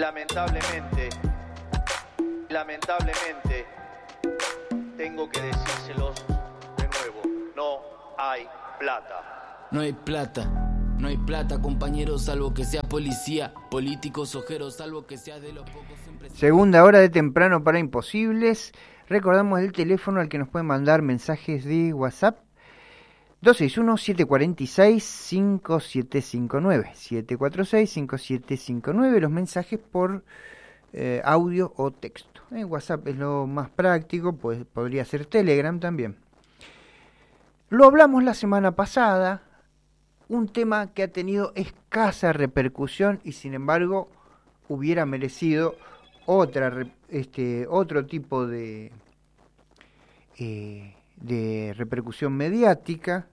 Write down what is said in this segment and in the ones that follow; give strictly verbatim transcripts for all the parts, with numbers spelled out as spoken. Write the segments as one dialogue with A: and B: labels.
A: lamentablemente, lamentablemente, tengo que decírselos de nuevo, no hay plata.
B: No hay plata, no hay plata, compañeros, salvo que sea policía, políticos, ojeros, salvo que sea de los pocos empresarios.
C: Segunda hora de Temprano para Imposibles. Recordamos el teléfono al que nos pueden mandar mensajes de WhatsApp. dos seis uno, siete cuatro seis, cinco siete cinco nueve. siete cuatro seis, cinco siete cinco nueve. Los mensajes por eh, audio o texto. Eh, WhatsApp es lo más práctico, pues podría ser Telegram también. Lo hablamos la semana pasada, un tema que ha tenido escasa repercusión y sin embargo hubiera merecido otra este otro tipo de eh, de repercusión mediática.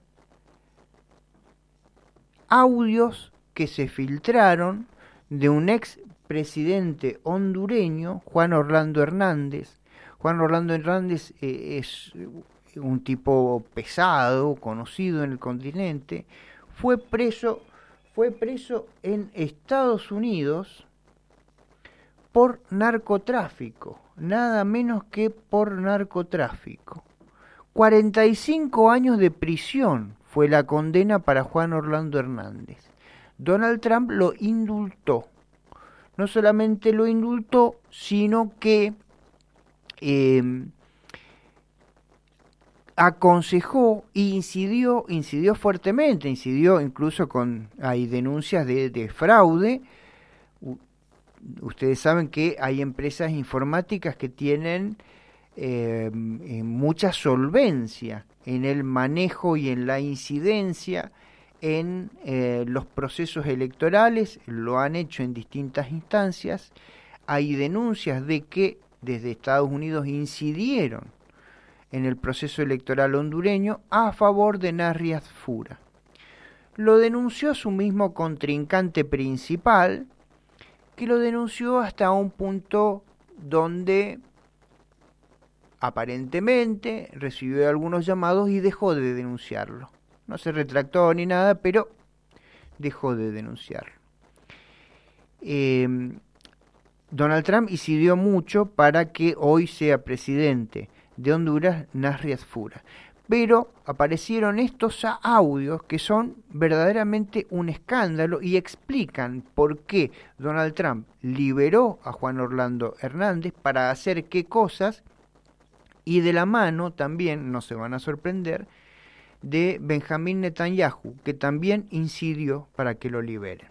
C: Audios que se filtraron de un ex presidente hondureño, Juan Orlando Hernández. Juan Orlando Hernández eh, es un tipo pesado, conocido en el continente. Fue preso, fue preso en Estados Unidos por narcotráfico, nada menos que por narcotráfico. cuarenta y cinco años de prisión fue la condena para Juan Orlando Hernández. Donald Trump lo indultó. No solamente lo indultó, sino que eh, aconsejó e incidió, incidió fuertemente, incidió incluso con, hay denuncias de, de fraude. U, ustedes saben que hay empresas informáticas que tienen eh, mucha solvencia en el manejo y en la incidencia en eh, los procesos electorales, lo han hecho en distintas instancias. Hay denuncias de que desde Estados Unidos incidieron en el proceso electoral hondureño a favor de Narrias Fura. Lo denunció su mismo contrincante principal, que lo denunció hasta un punto donde aparentemente recibió algunos llamados y dejó de denunciarlo. No se retractó ni nada, pero dejó de denunciarlo. Eh, Donald Trump incidió mucho para que hoy sea presidente de Honduras, Narrias Fura. Pero aparecieron estos audios que son verdaderamente un escándalo y explican por qué Donald Trump liberó a Juan Orlando Hernández, para hacer qué cosas, y de la mano también, no se van a sorprender, de Benjamín Netanyahu, que también incidió para que lo liberen.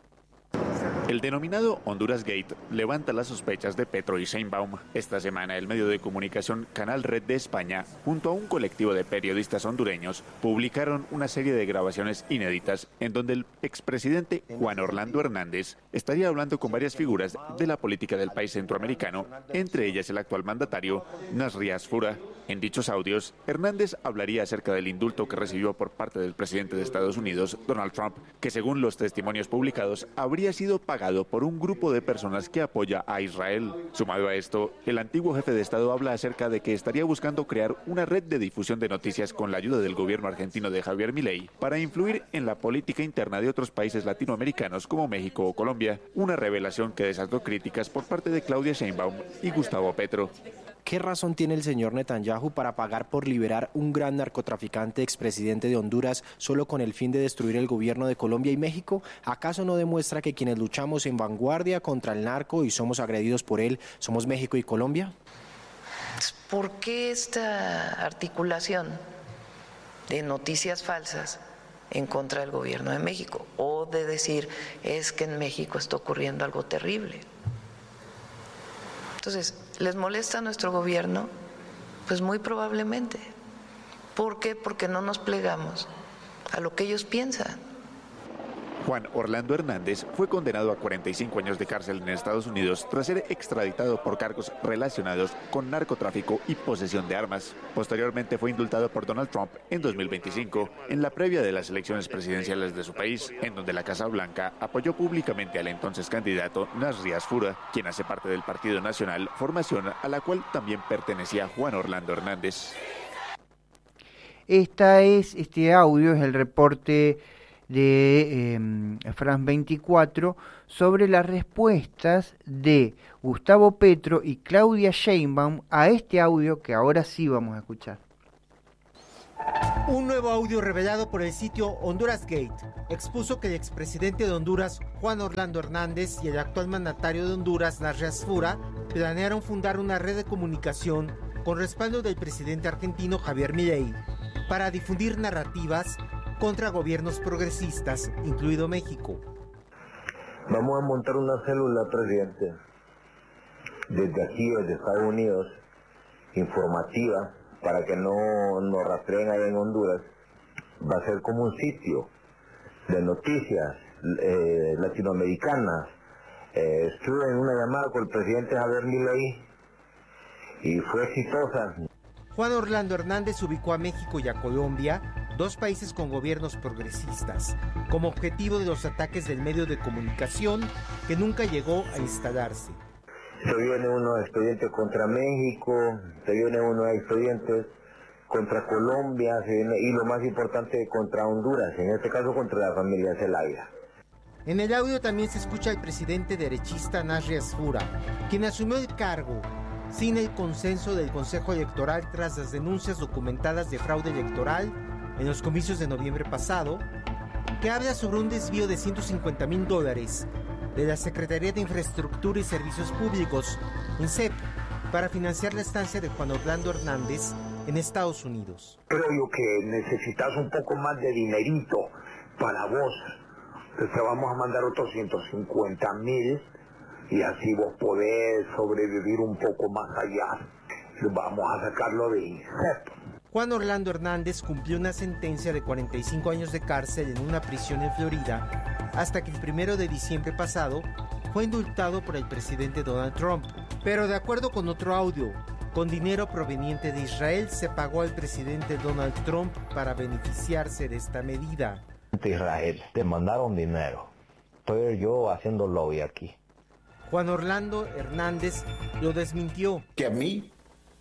D: El denominado Honduras Gate levanta las sospechas de Petro y Sheinbaum. Esta semana el medio de comunicación Canal Red de España, junto a un colectivo de periodistas hondureños, publicaron una serie de grabaciones inéditas en donde el expresidente Juan Orlando Hernández estaría hablando con varias figuras de la política del país centroamericano, entre ellas el actual mandatario Narrias Fura. En dichos audios, Hernández hablaría acerca del indulto que recibió por parte del presidente de Estados Unidos, Donald Trump, que según los testimonios publicados habría sido pagado por un grupo de personas que apoya a Israel. Sumado a esto, el antiguo jefe de Estado habla acerca de que estaría buscando crear una red de difusión de noticias con la ayuda del gobierno argentino de Javier Milei para influir en la política interna de otros países latinoamericanos como México o Colombia, una revelación que desató críticas por parte de Claudia Sheinbaum y Gustavo Petro.
E: ¿Qué razón tiene el señor Netanyahu para pagar por liberar un gran narcotraficante expresidente de Honduras solo con el fin de destruir el gobierno de Colombia y México? ¿Acaso no demuestra que quienes luchamos en vanguardia contra el narco y somos agredidos por él somos México y Colombia?
F: ¿Por qué esta articulación de noticias falsas en contra del gobierno de México? O de decir, es que en México está ocurriendo algo terrible. Entonces, ¿les molesta a nuestro gobierno? Pues muy probablemente. ¿Por qué? Porque no nos plegamos a lo que ellos piensan.
D: Juan Orlando Hernández fue condenado a cuarenta y cinco años de cárcel en Estados Unidos tras ser extraditado por cargos relacionados con narcotráfico y posesión de armas. Posteriormente fue indultado por Donald Trump en dos mil veinticinco, en la previa de las elecciones presidenciales de su país, en donde la Casa Blanca apoyó públicamente al entonces candidato Narrias Fura, quien hace parte del Partido Nacional, formación a la cual también pertenecía Juan Orlando Hernández.
C: Esta es, este audio es el reporte de eh, France veinticuatro sobre las respuestas de Gustavo Petro y Claudia Sheinbaum a este audio que ahora sí vamos a escuchar.
G: Un nuevo audio revelado por el sitio Honduras Gate expuso que el expresidente de Honduras, Juan Orlando Hernández, y el actual mandatario de Honduras, Nasri Asfura, planearon fundar una red de comunicación con respaldo del presidente argentino Javier Milei para difundir narrativas contra gobiernos progresistas, incluido México.
H: Vamos a montar una célula, presidente, desde aquí, desde Estados Unidos, informativa, para que no nos rastreen allá en Honduras. Va a ser como un sitio de noticias eh, latinoamericanas. Eh, estuve en una llamada con el presidente Javier Milei y fue exitosa.
G: Juan Orlando Hernández ubicó a México y a Colombia, dos países con gobiernos progresistas, como objetivo de los ataques del medio de comunicación que nunca llegó a instalarse.
H: Se vienen unos expedientes contra México, se vienen unos expedientes contra Colombia, se viene, y lo más importante, contra Honduras, en este caso contra la familia Zelaya.
G: En el audio también se escucha al presidente derechista Nasri Asfura, quien asumió el cargo sin el consenso del Consejo Electoral tras las denuncias documentadas de fraude electoral en los comicios de noviembre pasado, que habla sobre un desvío de ciento cincuenta mil dólares de la Secretaría de Infraestructura y Servicios Públicos, INSEP, para financiar la estancia de Juan Orlando Hernández en Estados Unidos.
H: Creo yo que necesitas un poco más de dinerito para vos. Entonces te vamos a mandar otros ciento cincuenta mil y así vos podés sobrevivir un poco más allá. Vamos a sacarlo de INSEP.
G: Juan Orlando Hernández cumplió una sentencia de cuarenta y cinco años de cárcel en una prisión en Florida, hasta que el primero de diciembre pasado fue indultado por el presidente Donald Trump. Pero de acuerdo con otro audio, con dinero proveniente de Israel se pagó al presidente Donald Trump para beneficiarse de esta medida.
H: Israel, te mandaron dinero. Estoy yo haciendo lobby aquí.
G: Juan Orlando Hernández lo desmintió.
I: Que a mí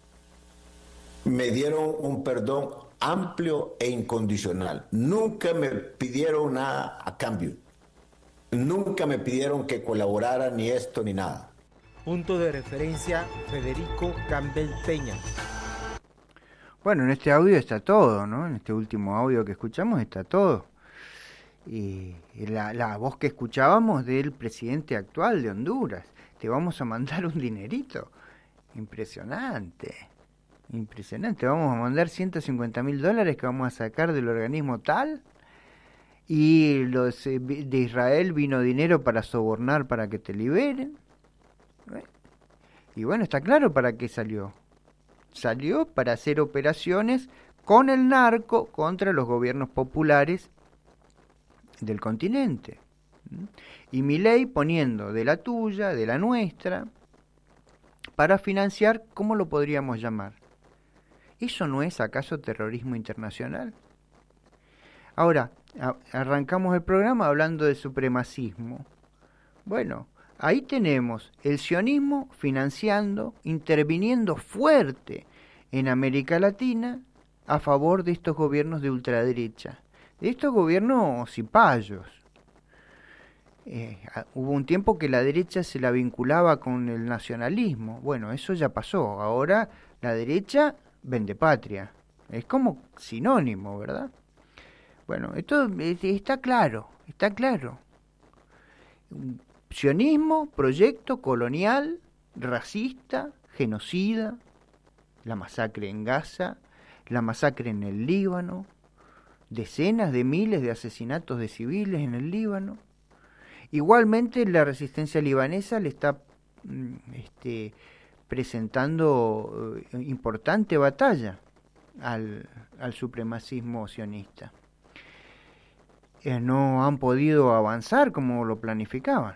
I: me dieron un perdón amplio e incondicional. Nunca me pidieron nada a cambio. Nunca me pidieron que colaborara ni esto ni nada.
G: Punto de referencia, Federico Campbell Peña.
C: Bueno, en este audio está todo, ¿no? En este último audio que escuchamos está todo. Y la, la voz que escuchábamos del presidente actual de Honduras. Te vamos a mandar un dinerito. Impresionante. Impresionante, vamos a mandar ciento cincuenta mil dólares que vamos a sacar del organismo tal, y los de Israel vino dinero para sobornar para que te liberen. Y bueno, está claro para qué salió. Salió para hacer operaciones con el narco contra los gobiernos populares del continente. Y Milei poniendo de la tuya, de la nuestra, para financiar, ¿cómo lo podríamos llamar? ¿Eso no es acaso terrorismo internacional? Ahora, a- arrancamos el programa hablando de supremacismo. Bueno, ahí tenemos el sionismo financiando, interviniendo fuerte en América Latina a favor de estos gobiernos de ultraderecha, de estos gobiernos cipayos. Eh, hubo un tiempo que la derecha se la vinculaba con el nacionalismo. Bueno, eso ya pasó. Ahora la derecha vende patria. Es como sinónimo, ¿verdad? Bueno, esto está claro, está claro. Sionismo, proyecto colonial, racista, genocida, la masacre en Gaza, la masacre en el Líbano, decenas de miles de asesinatos de civiles en el Líbano. Igualmente la resistencia libanesa le está este, presentando uh, importante batalla al, al supremacismo sionista. Eh, no han podido avanzar como lo planificaban.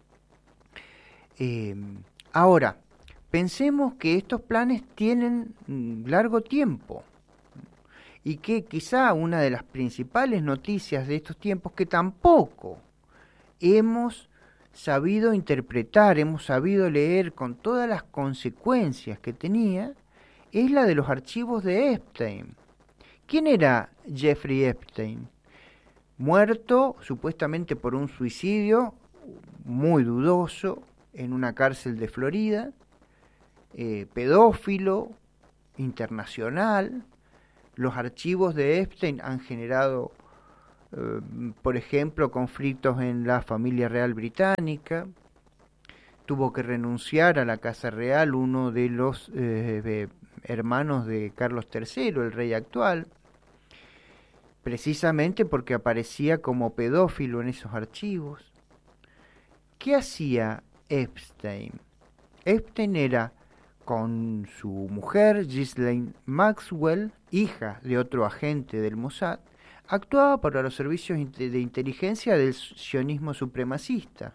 C: Eh, ahora, pensemos que estos planes tienen mm, largo tiempo y que quizá una de las principales noticias de estos tiempos que tampoco hemos sabido interpretar, hemos sabido leer con todas las consecuencias que tenía, es la de los archivos de Epstein. ¿Quién era Jeffrey Epstein? muerto supuestamente por un suicidio muy dudoso en una cárcel de Florida, eh, pedófilo, internacional. Los archivos de Epstein han generado, eh, por ejemplo, conflictos en la familia real británica. Tuvo que renunciar a la Casa Real uno de los eh, de hermanos de Carlos tercero, el rey actual, precisamente porque aparecía como pedófilo en esos archivos. ¿Qué hacía Epstein? Epstein era, con su mujer Ghislaine Maxwell, hija de otro agente del Mossad, actuaba para los servicios de inteligencia del sionismo supremacista.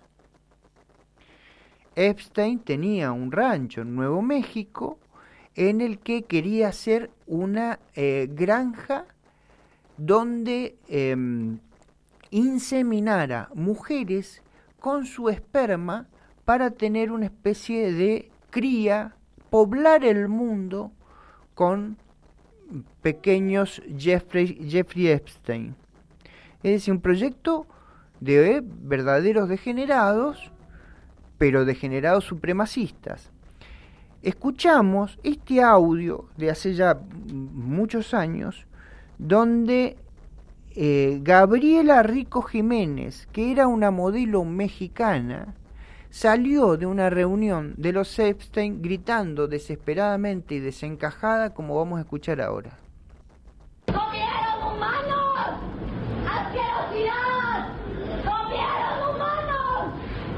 C: Epstein tenía un rancho en Nuevo México en el que quería hacer una eh, granja donde eh, inseminara mujeres con su esperma para tener una especie de cría, poblar el mundo con pequeños Jeffrey, Jeffrey Epstein. Es decir, un proyecto de verdaderos degenerados, pero degenerados supremacistas. Escuchamos este audio de hace ya muchos años, donde eh, Gabriela Rico Jiménez, que era una modelo mexicana, salió de una reunión de los Epstein gritando desesperadamente y desencajada, como vamos a escuchar ahora.
J: ¡Comieron humanos! ¡Asquerosidad! ¡Comieron humanos!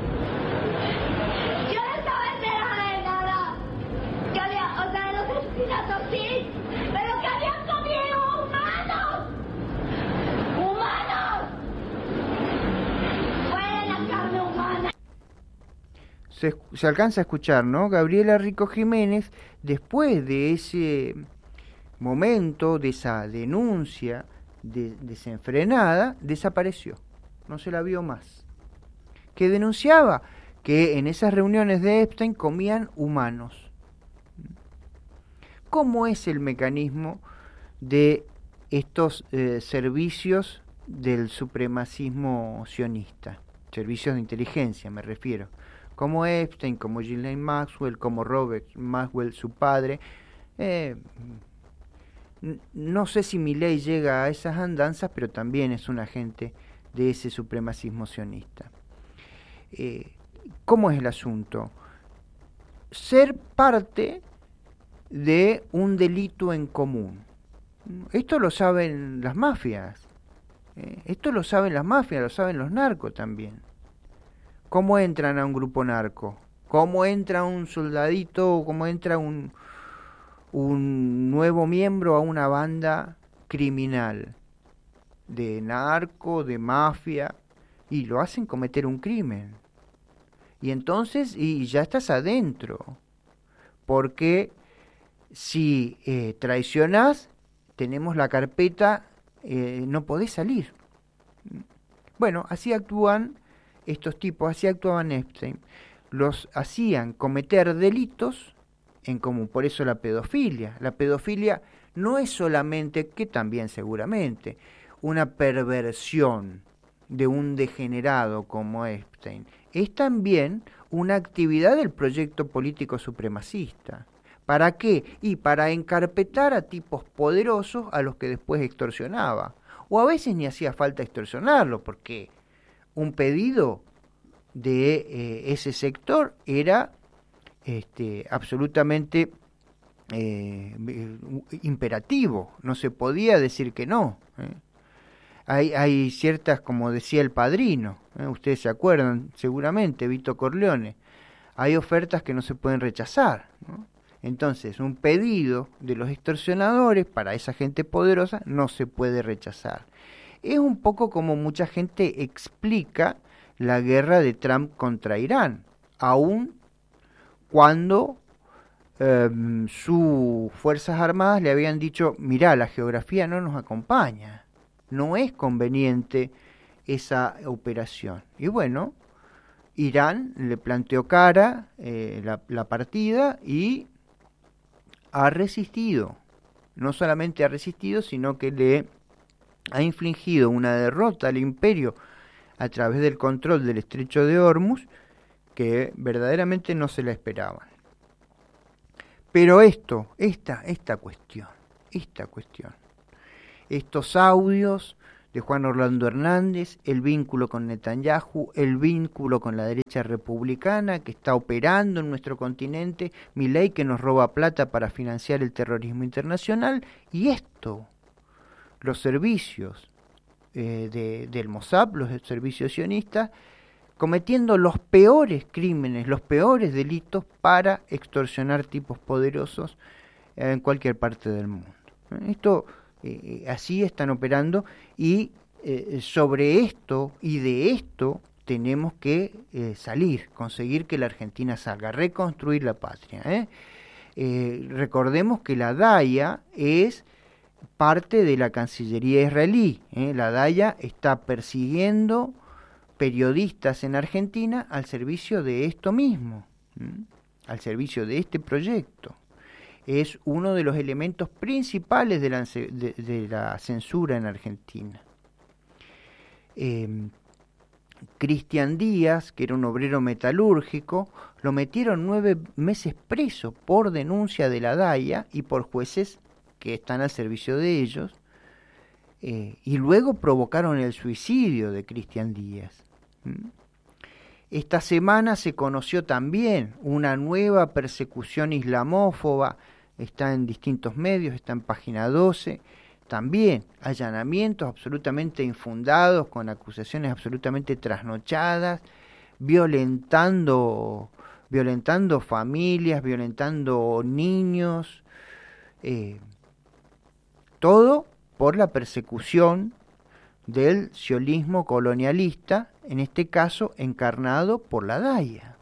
J: Yo no estaba enterada de nada. Que había, o sea, de los asesinatos sí, pero que habían comido humanos. ¡Humanos! ¡Fue la carne humana!
C: Se, se alcanza a escuchar, ¿no? Gabriela Rico Jiménez, después de ese momento, de esa denuncia de, desenfrenada, desapareció, no se la vio más. Que denunciaba que en esas reuniones de Epstein comían humanos. ¿Cómo es el mecanismo de estos eh, servicios del supremacismo sionista? Servicios de inteligencia, me refiero. Como Epstein, como Ghislaine Maxwell, como Robert Maxwell, su padre. Eh, no sé si Milei llega a esas andanzas, pero también es un agente de ese supremacismo sionista. Eh, ¿Cómo es el asunto? Ser parte de un delito en común. Esto lo saben las mafias. Eh, esto lo saben las mafias, lo saben los narcos también. ¿Cómo entran a un grupo narco? ¿Cómo entra un soldadito? ¿Cómo entra un, un nuevo miembro a una banda criminal? De narco, de mafia, y lo hacen cometer un crimen. Y entonces, y ya estás adentro. Porque si eh, traicionás, tenemos la carpeta, eh, no podés salir. Bueno, así actúan estos tipos, así actuaban Epstein, los hacían cometer delitos en común, por eso la pedofilia. La pedofilia no es solamente, que también seguramente, una perversión de un degenerado como Epstein, es también una actividad del proyecto político supremacista. ¿Para qué? Y para encarpetar a tipos poderosos a los que después extorsionaba. O a veces ni hacía falta extorsionarlo, porque un pedido de eh, ese sector era este, absolutamente eh, imperativo, no se podía decir que no. ¿eh? Hay, hay ciertas, como decía el Padrino, ¿eh? Ustedes se acuerdan seguramente, Vito Corleone, hay ofertas que no se pueden rechazar, ¿no? Entonces, un pedido de los extorsionadores para esa gente poderosa no se puede rechazar. Es un poco como mucha gente explica la guerra de Trump contra Irán, aun cuando eh, sus Fuerzas Armadas le habían dicho, mirá, la geografía no nos acompaña, no es conveniente esa operación. Y bueno, Irán le planteó cara eh, la, la partida y ha resistido, no solamente ha resistido, sino que le ha infligido una derrota al imperio a través del control del estrecho de Hormuz que verdaderamente no se la esperaban. Pero esto, esta, esta cuestión, esta cuestión, estos audios de Juan Orlando Hernández, el vínculo con Netanyahu, el vínculo con la derecha republicana que está operando en nuestro continente, Milei que nos roba plata para financiar el terrorismo internacional, y esto, los servicios eh, de, del Mossad, los servicios sionistas, cometiendo los peores crímenes, los peores delitos para extorsionar tipos poderosos en cualquier parte del mundo. Esto eh, así están operando, y eh, sobre esto y de esto tenemos que eh, salir, conseguir que la Argentina salga, reconstruir la patria. ¿eh? Eh, recordemos que la D A I A es parte de la Cancillería israelí. ¿eh? La D A I A está persiguiendo periodistas en Argentina al servicio de esto mismo, ¿m? al servicio de este proyecto. Es uno de los elementos principales de la, de, de la censura en Argentina. Eh, Cristian Díaz, que era un obrero metalúrgico, lo metieron nueve meses preso por denuncia de la D A I A y por jueces que están al servicio de ellos, eh, y luego provocaron el suicidio de Cristian Díaz. Esta semana se conoció también una nueva persecución islamófoba, está en distintos medios, está en Página doce, también allanamientos absolutamente infundados, con acusaciones absolutamente trasnochadas, violentando, violentando familias, violentando niños, eh, todo por la persecución del sionismo colonialista, en este caso encarnado por la D A I A.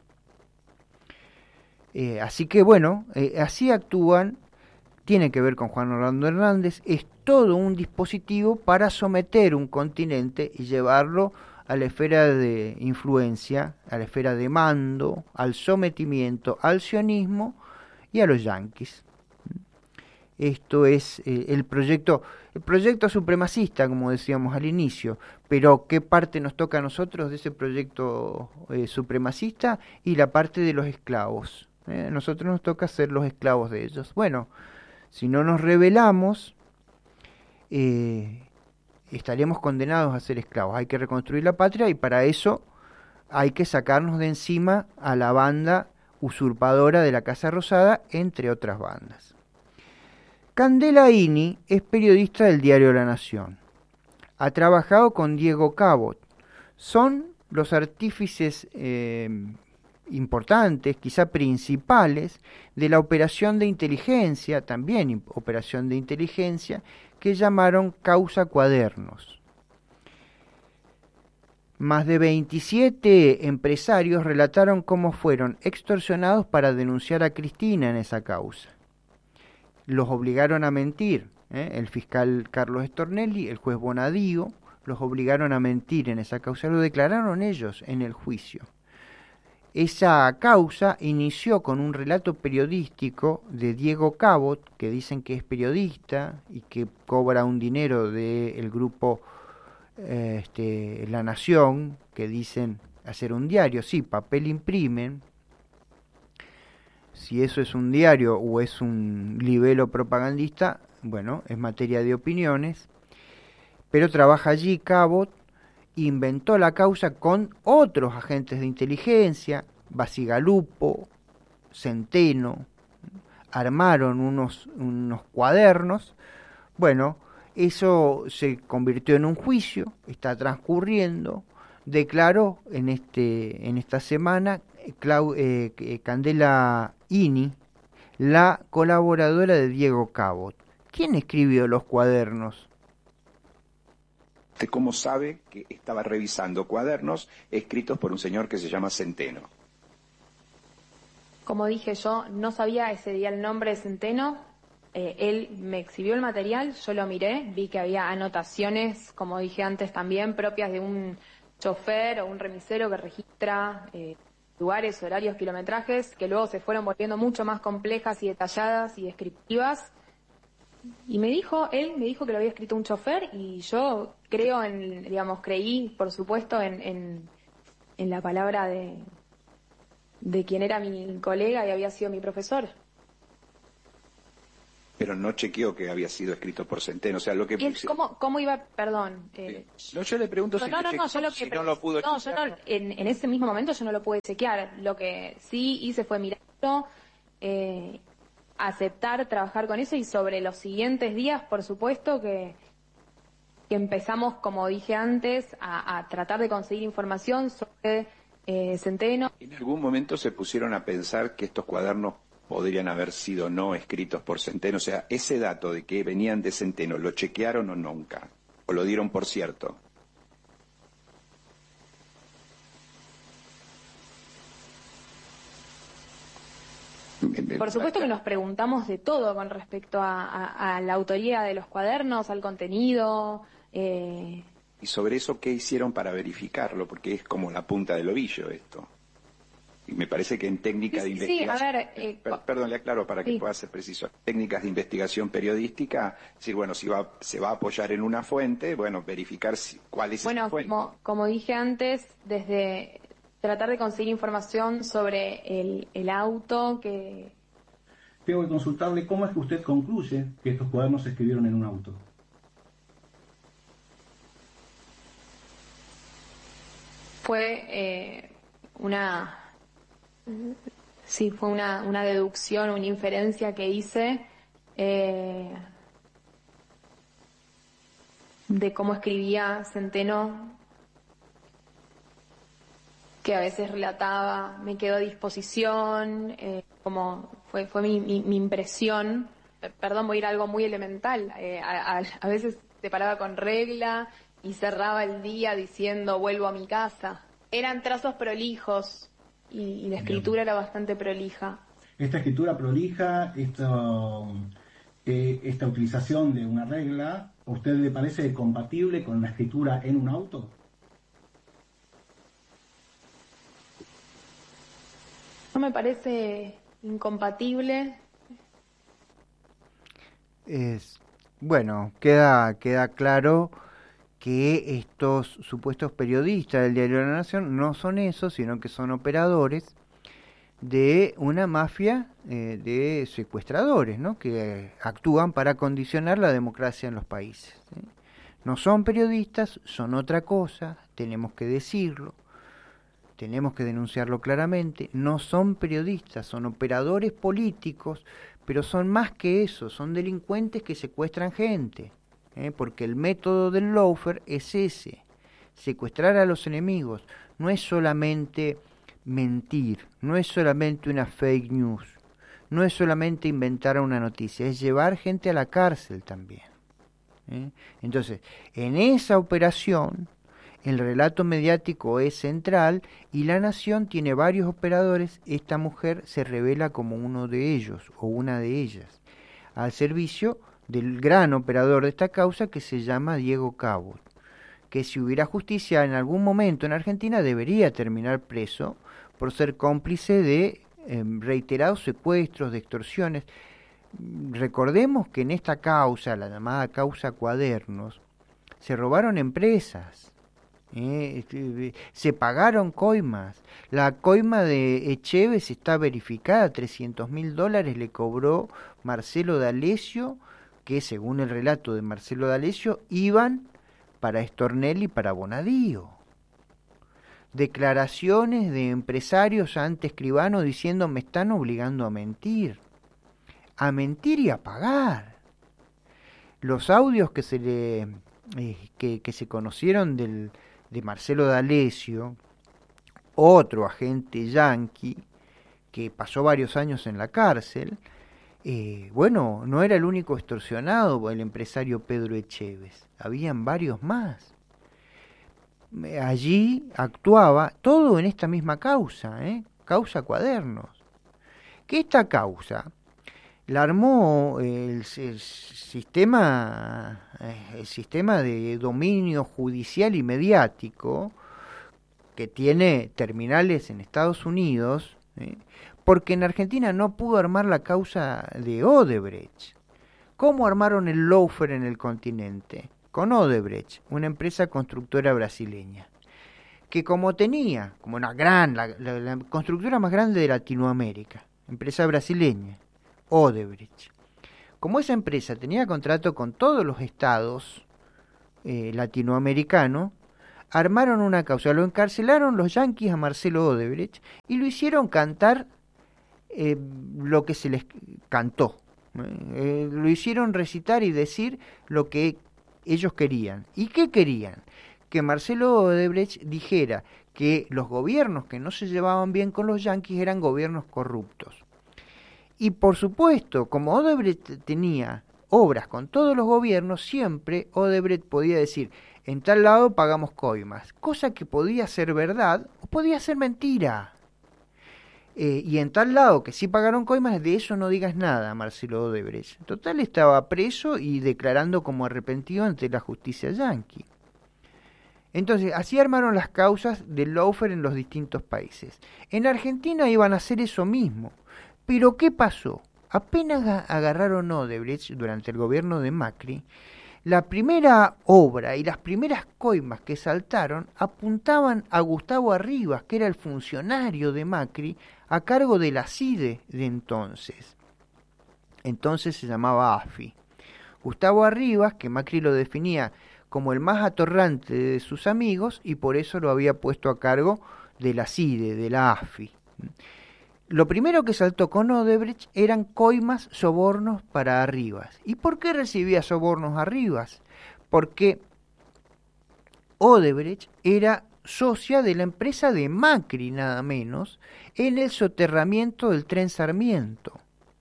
C: Eh, así que bueno, eh, así actúan, tiene que ver con Juan Orlando Hernández, es todo un dispositivo para someter un continente y llevarlo a la esfera de influencia, a la esfera de mando, al sometimiento, al sionismo y a los yanquis. Esto es eh, el proyecto, el proyecto supremacista, como decíamos al inicio, pero ¿qué parte nos toca a nosotros de ese proyecto eh, supremacista? Y la parte de los esclavos. ¿eh? A nosotros nos toca ser los esclavos de ellos. Bueno, si no nos rebelamos, eh, estaremos condenados a ser esclavos. Hay que reconstruir la patria y para eso hay que sacarnos de encima a la banda usurpadora de la Casa Rosada, entre otras bandas. Candela Ini es periodista del diario La Nación. Ha trabajado con Diego Cabot. Son los artífices eh, importantes, quizá principales, de la operación de inteligencia, también operación de inteligencia, que llamaron Causa Cuadernos. Más de veintisiete empresarios relataron cómo fueron extorsionados para denunciar a Cristina en esa causa. Los obligaron a mentir, ¿eh? el fiscal Carlos Stornelli, el juez Bonadío, los obligaron a mentir en esa causa, lo declararon ellos en el juicio. Esa causa inició con un relato periodístico de Diego Cabot, que dicen que es periodista y que cobra un dinero del grupo eh, este, La Nación, que dicen hacer un diario, sí, papel imprimen. Si eso es un diario o es un libelo propagandista, bueno, es materia de opiniones. Pero trabaja allí Cabot, inventó la causa con otros agentes de inteligencia, Basigalupo, Centeno, armaron unos, unos cuadernos. Bueno, eso se convirtió en un juicio, está transcurriendo. Declaró en, este, en esta semana Clau, eh, Candela Ini, la colaboradora de Diego Cabot. ¿Quién escribió los cuadernos?
K: ¿Cómo sabe que estaba revisando cuadernos escritos por un señor que se llama Centeno?
L: Como dije yo, no sabía ese día el nombre de Centeno. Eh, él me exhibió el material, yo lo miré, vi que había anotaciones, como dije antes también, propias de un chofer o un remisero que registra eh, lugares, horarios, kilometrajes, que luego se fueron volviendo mucho más complejas y detalladas y descriptivas. y me dijo, él me dijo que lo había escrito un chofer y yo creo en, digamos, creí, por supuesto, en, en, en la palabra de, de quien era mi colega y había sido mi profesor.
K: Pero no chequeó que había sido escrito por Centeno, o sea, lo que...
L: ¿Y él cómo, cómo iba, perdón? Eh,
K: no, yo le pregunto
L: no,
K: si,
L: no, no, no, yo lo que
K: si no lo pudo
L: no, yo no, en, en ese mismo momento yo no lo pude chequear. Lo que sí hice fue mirarlo, eh, aceptar, trabajar con eso y sobre los siguientes días, por supuesto, que, que empezamos, como dije antes, a, a tratar de conseguir información sobre eh, Centeno.
K: ¿En algún momento se pusieron a pensar que estos cuadernos podrían haber sido no escritos por Centeno? O sea, ese dato de que venían de Centeno, ¿lo chequearon o nunca? ¿O lo dieron por cierto?
L: Por supuesto que nos preguntamos de todo con respecto a, a, a la autoría de los cuadernos, al contenido. Eh...
K: ¿Y sobre eso qué hicieron para verificarlo? Porque es como la punta del ovillo esto. Y me parece que en técnicas
L: sí,
K: de investigación...
L: Sí, a ver... Eh,
K: per, perdón, le aclaro para que
L: sí.
K: pueda ser preciso. Técnicas de investigación periodística, es decir, bueno, si va, se va a apoyar en una fuente, bueno, verificar si, cuál es
L: bueno,
K: esa fuente.
L: Bueno, como, como dije antes, desde tratar de conseguir información sobre el, el auto que...
M: Tengo que consultarle cómo es que usted concluye que estos cuadernos se escribieron en un auto.
L: Fue eh, una... Sí, fue una, una deducción, una inferencia que hice eh, de cómo escribía Centeno, que a veces relataba, me quedó a disposición, eh, como fue, fue mi, mi, mi impresión. Perdón, voy a ir a algo muy elemental. Eh, a, a, a veces se paraba con regla y cerraba el día diciendo vuelvo a mi casa. Eran trazos prolijos. Y, y la escritura Bien. Era bastante prolija.
M: Esta escritura prolija, esto, eh, esta utilización de una regla, ¿a usted le parece compatible con la escritura en un auto?
L: No me parece incompatible.
C: Es, bueno, queda, queda claro que estos supuestos periodistas del Diario de la Nación no son eso, sino que son operadores de una mafia eh, de secuestradores, ¿no? Que actúan para condicionar la democracia en los países, ¿sí? No son periodistas, son otra cosa, tenemos que decirlo, tenemos que denunciarlo claramente, no son periodistas, son operadores políticos, pero son más que eso, son delincuentes que secuestran gente. ¿Eh? Porque el método del lawfare es ese, secuestrar a los enemigos, no es solamente mentir, no es solamente una fake news, no es solamente inventar una noticia, es llevar gente a la cárcel también. ¿Eh? Entonces, en esa operación, el relato mediático es central y La Nación tiene varios operadores, esta mujer se revela como uno de ellos o una de ellas, al servicio del gran operador de esta causa que se llama Diego Cabot, que si hubiera justicia en algún momento en Argentina debería terminar preso por ser cómplice de eh, reiterados secuestros, de extorsiones. Recordemos que en esta causa, la llamada causa Cuadernos, se robaron empresas, eh, se pagaron coimas. La coima de Echeves está verificada, trescientos mil dólares le cobró Marcelo D'Alessio, que según el relato de Marcelo D'Alessio iban para Stornelli y para Bonadío. Declaraciones de empresarios ante Escribano diciendo me están obligando a mentir, a mentir y a pagar. Los audios que se le eh, que, que se conocieron del, de Marcelo D'Alessio, otro agente yanqui que pasó varios años en la cárcel. Eh, bueno, no era el único extorsionado el empresario Pedro Echeves, habían varios más. Allí actuaba todo en esta misma causa, ¿eh? Causa Cuadernos. Que esta causa la armó el, el sistema, el sistema de dominio judicial y mediático que tiene terminales en Estados Unidos, ¿eh? Porque en Argentina no pudo armar la causa de Odebrecht. ¿Cómo armaron el lawfare en el continente? Con Odebrecht, una empresa constructora brasileña, que como tenía, como una gran, la, la, la constructora más grande de Latinoamérica, empresa brasileña, Odebrecht. Como esa empresa tenía contrato con todos los estados eh, latinoamericanos, armaron una causa, lo encarcelaron los yanquis a Marcelo Odebrecht y lo hicieron cantar eh, lo que se les cantó. Eh, lo hicieron recitar y decir lo que ellos querían. ¿Y qué querían? Que Marcelo Odebrecht dijera que los gobiernos que no se llevaban bien con los yanquis eran gobiernos corruptos. Y por supuesto, como Odebrecht tenía obras con todos los gobiernos, siempre Odebrecht podía decir, en tal lado pagamos coimas, cosa que podía ser verdad o podía ser mentira. Eh, y en tal lado que sí pagaron coimas, de eso no digas nada, Marcelo Odebrecht. En total estaba preso y declarando como arrepentido ante la justicia yanqui. Entonces, así armaron las causas del lawfare en los distintos países. En Argentina iban a hacer eso mismo. Pero ¿qué pasó? Apenas agarraron Odebrecht durante el gobierno de Macri, la primera obra y las primeras coimas que saltaron apuntaban a Gustavo Arribas, que era el funcionario de Macri, a cargo de la C I D E de entonces. Entonces se llamaba A F I. Gustavo Arribas, que Macri lo definía como el más atorrante de sus amigos, y por eso lo había puesto a cargo de la C I D E, de la A F I. Lo primero que saltó con Odebrecht eran coimas, sobornos para Arribas. ¿Y por qué recibía sobornos Arribas? Porque Odebrecht era socia de la empresa de Macri, nada menos, en el soterramiento del tren Sarmiento.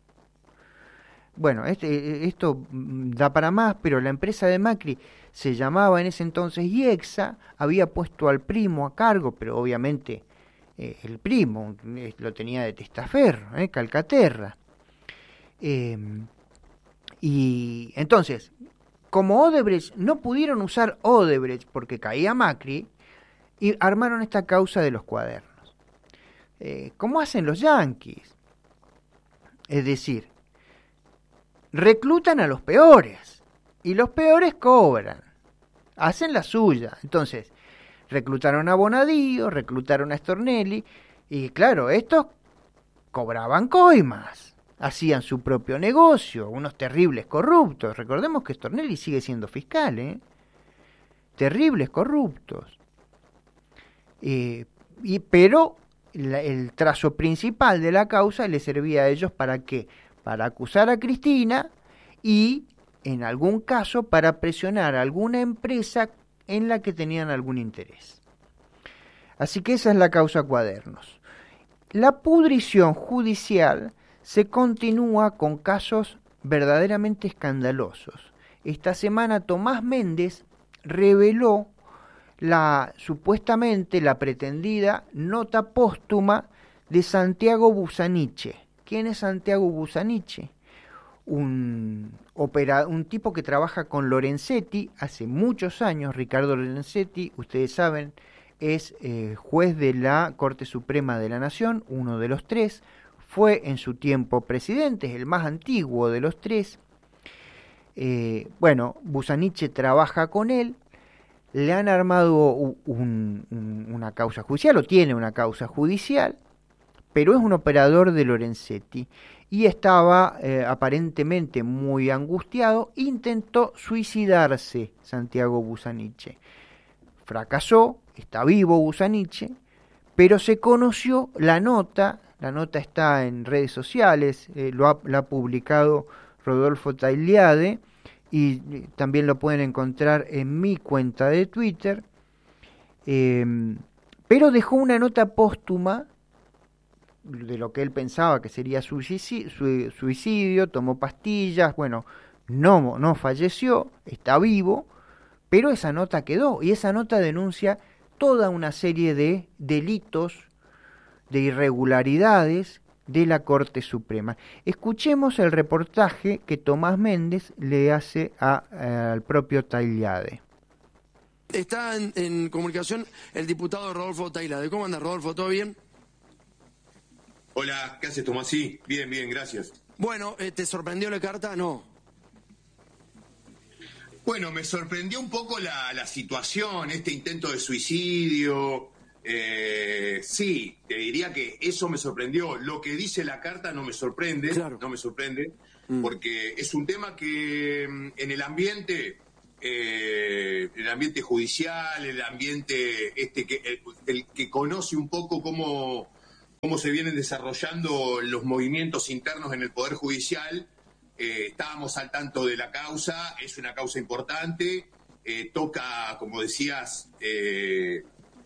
C: Bueno, este, esto da para más, pero la empresa de Macri se llamaba en ese entonces IEXA, había puesto al primo a cargo, pero obviamente eh, el primo eh, lo tenía de testaferro, eh, Calcaterra. Eh, y entonces, como Odebrecht, no pudieron usar Odebrecht porque caía Macri, y armaron esta causa de los cuadernos. Eh, ¿Cómo hacen los yanquis? Es decir, reclutan a los peores y los peores cobran, hacen la suya. Entonces, reclutaron a Bonadío, reclutaron a Stornelli y claro, estos cobraban coimas, hacían su propio negocio, unos terribles corruptos. Recordemos que Stornelli sigue siendo fiscal, ¿eh? Terribles corruptos. Eh, y, pero la, el trazo principal de la causa le servía a ellos para ¿qué? Para acusar a Cristina y, en algún caso, para presionar a alguna empresa en la que tenían algún interés. Así que esa es la causa Cuadernos. La pudrición judicial se continúa con casos verdaderamente escandalosos. Esta semana Tomás Méndez reveló la supuestamente la pretendida nota póstuma de Santiago Busaniche. ¿Quién es Santiago Busaniche? Un, opera, un tipo que trabaja con Lorenzetti hace muchos años. Ricardo Lorenzetti, ustedes saben, es eh, juez de la Corte Suprema de la Nación, uno de los tres. Fue en su tiempo presidente, es el más antiguo de los tres. Eh, bueno, Busaniche trabaja con él. Le han armado un, un, una causa judicial, o tiene una causa judicial, pero es un operador de Lorenzetti y estaba eh, aparentemente muy angustiado. Intentó suicidarse Santiago Busaniche. Fracasó, está vivo Busaniche, pero se conoció la nota, la nota está en redes sociales, eh, lo ha, la ha publicado Rodolfo Tailiade, y también lo pueden encontrar en mi cuenta de Twitter, eh, pero dejó una nota póstuma de lo que él pensaba que sería suicidio, suicidio, tomó pastillas, bueno, no, no falleció, está vivo, pero esa nota quedó, y esa nota denuncia toda una serie de delitos, de irregularidades de la Corte Suprema. Escuchemos el reportaje que Tomás Méndez le hace a, a, al propio Tailiade.
N: Está en, en comunicación el diputado Rodolfo Tailiade. ¿Cómo anda, Rodolfo? ¿Todo bien?
O: Hola, ¿qué haces, Tomás? Sí, bien, bien, gracias.
N: Bueno, eh, ¿te sorprendió la carta? No.
O: Bueno, me sorprendió un poco la, la situación, este intento de suicidio. Eh, sí, te diría que eso me sorprendió. Lo que dice la carta no me sorprende, claro. no me sorprende, mm. porque es un tema que en el ambiente, eh, el ambiente judicial, el ambiente este que el, el que conoce un poco cómo, cómo se vienen desarrollando los movimientos internos en el Poder Judicial, eh, estábamos al tanto de la causa, es una causa importante, eh, toca, como decías, eh,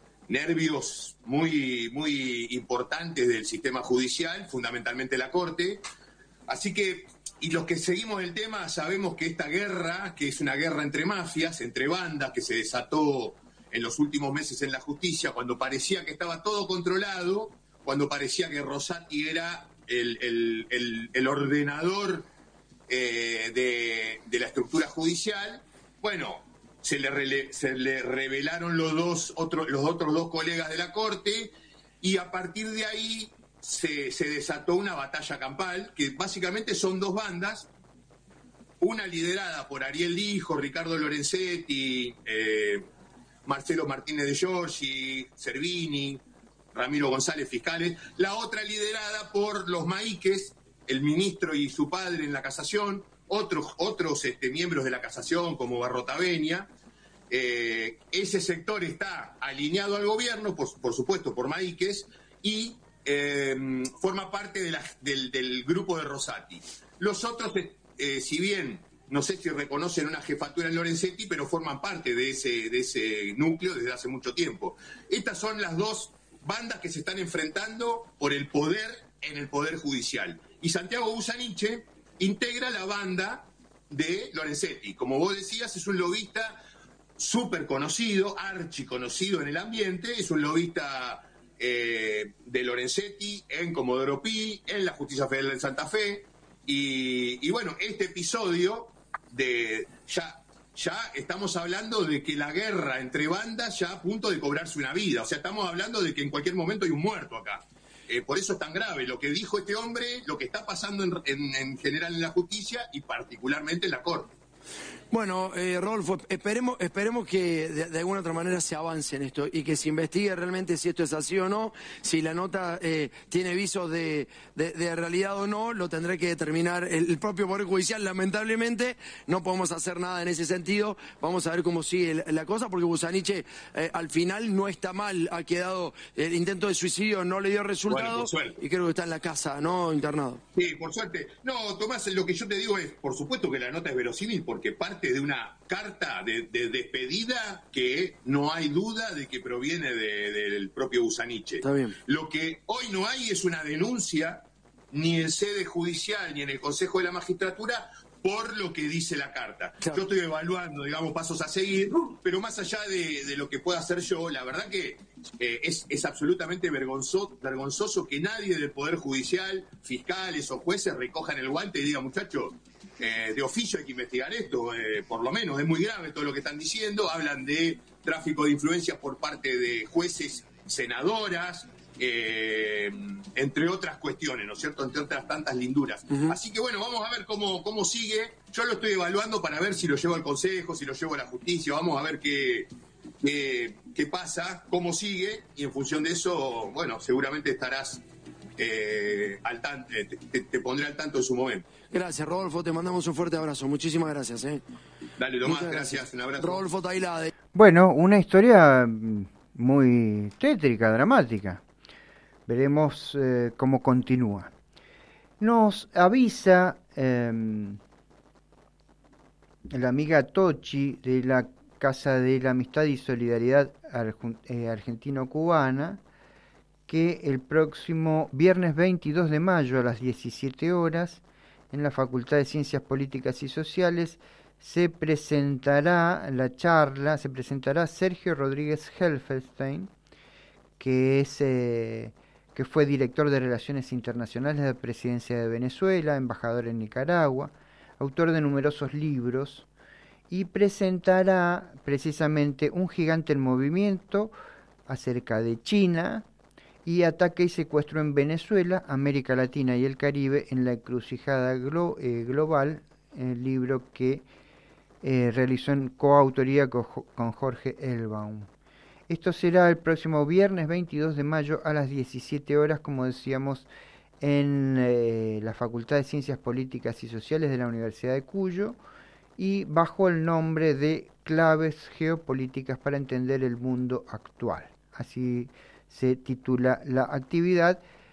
O: nervios muy, muy importantes del sistema judicial, fundamentalmente la Corte. Así que, y los que seguimos el tema sabemos que esta guerra, que es una guerra entre mafias, entre bandas, que se desató en los últimos meses en la justicia, cuando parecía que estaba todo controlado, cuando parecía que Rosati era el, el, el, el ordenador eh, de, de la estructura judicial, bueno, Se le, rele, se le revelaron los, dos, otro, los otros dos colegas de la Corte y a partir de ahí se, se desató una batalla campal, que básicamente son dos bandas, una liderada por Ariel Lijo, Ricardo Lorenzetti, eh, Marcelo Martínez de Giorgi, Servini, Ramiro González, fiscales, la otra liderada por los Maíques, el ministro y su padre en la casación, otros, otros este, miembros de la casación como Barrotaveña. Eh, ese sector está alineado al gobierno, por, por supuesto, por Maíques, y eh, forma parte de la, del, del grupo de Rosati. Los otros, eh, si bien no sé si reconocen una jefatura en Lorenzetti, pero forman parte de ese, de ese núcleo desde hace mucho tiempo. Estas son las dos bandas que se están enfrentando por el poder en el Poder Judicial. Y Santiago Busaniche integra la banda de Lorenzetti. Como vos decías, es un lobista súper conocido, archiconocido en el ambiente, es un lobista eh, de Lorenzetti en Comodoro Pi, en la Justicia Federal de Santa Fe, y, y bueno, este episodio de ya, ya estamos hablando de que la guerra entre bandas ya a punto de cobrarse una vida, o sea, estamos hablando de que en cualquier momento hay un muerto acá. Eh, por eso es tan grave lo que dijo este hombre, lo que está pasando en, en, en general en la justicia y particularmente en la Corte.
N: Bueno, eh, Rodolfo, esperemos, esperemos que de, de alguna otra manera se avance en esto y que se investigue realmente si esto es así o no, si la nota eh, tiene visos de, de, de realidad o no, lo tendrá que determinar el, el propio Poder Judicial. Lamentablemente no podemos hacer nada en ese sentido, vamos a ver cómo sigue la, la cosa, porque Busaniche eh, al final no está mal, ha quedado, el intento de suicidio no le dio resultado, bueno, y creo que está en la casa, ¿no? Internado.
O: Sí, por suerte. No, Tomás, lo que yo te digo es, por supuesto que la nota es verosímil, porque parte de una carta de, de despedida que no hay duda de que proviene de, del propio Busaniche.
N: Está bien.
O: Lo que hoy no hay es una denuncia, ni en sede judicial, ni en el Consejo de la Magistratura, por lo que dice la carta. Claro. Yo estoy evaluando, digamos, pasos a seguir, pero más allá de, de lo que pueda hacer yo, la verdad que eh, es, es absolutamente vergonzoso, vergonzoso que nadie del Poder Judicial, fiscales o jueces, recojan el guante y digan, muchachos, Eh, de oficio hay que investigar esto, eh, por lo menos, es muy grave todo lo que están diciendo, hablan de tráfico de influencias por parte de jueces, senadoras, eh, entre otras cuestiones, ¿no es cierto?, entre otras tantas linduras. Uh-huh. Así que bueno, vamos a ver cómo, cómo sigue, yo lo estoy evaluando para ver si lo llevo al Consejo, si lo llevo a la Justicia, vamos a ver qué, qué, qué pasa, cómo sigue, y en función de eso, bueno, seguramente estarás Eh, al tanto, te, te pondré al tanto en su momento.
N: Gracias, Rodolfo, te mandamos un fuerte abrazo. Muchísimas gracias. ¿eh?
O: Dale, Tomás, gracias. gracias. Un abrazo.
N: Rodolfo Tailade.
C: Bueno, una historia muy tétrica, dramática. Veremos eh, cómo continúa. Nos avisa eh, la amiga Tochi de la Casa de la Amistad y Solidaridad eh, Argentino-Cubana, que el próximo viernes veintidós de mayo a las diecisiete horas en la Facultad de Ciencias Políticas y Sociales se presentará la charla, se presentará Sergio Rodríguez Helfenstein, que es eh, que fue director de Relaciones Internacionales de la Presidencia de Venezuela, embajador en Nicaragua, autor de numerosos libros, y presentará precisamente Un gigante en movimiento acerca de China y ataque y secuestro en Venezuela, América Latina y el Caribe en la encrucijada glo- eh, global, el libro que eh, realizó en coautoría con, con Jorge Elbaum. Esto será el próximo viernes veintidós de mayo a las diecisiete horas, como decíamos, en eh, la Facultad de Ciencias Políticas y Sociales de la Universidad de Cuyo, y bajo el nombre de Claves Geopolíticas para entender el mundo actual. Así se titula la actividad.